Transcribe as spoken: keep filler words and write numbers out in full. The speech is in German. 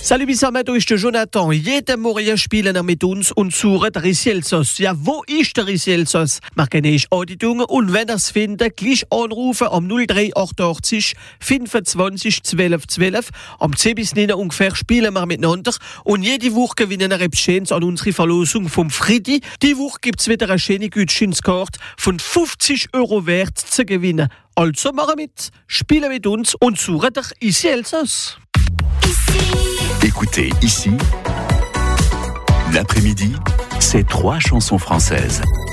Salut Bissamet, ich bin Jonathan. Jeden Morgen spielen wir mit uns und suchen den Risselsos. Ja, wo ist der Risselsos? Wir kennen Auditung und wenn ihr es findet, gleich anrufen am null drei achtundachtzig fünfundzwanzig zwölf zwölf. Am zehn bis neun ungefähr spielen wir miteinander und jede Woche gewinnen wir etwas Schönes an unsere Verlosung vom Friedi. Die Woche gibt es wieder eine schöne Gutscheinskarte von fünfzig Euro wert zu gewinnen. Also machen mit, spielen mit uns und suchen den Risselsos. Écoutez ici, l'après-midi, c'est trois chansons françaises.